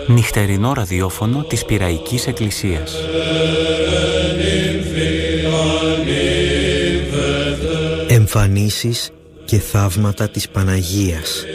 Νυχτερινό ραδιόφωνο της Πειραϊκής Εκκλησίας. Εμφανίσεις και θαύματα της Παναγίας.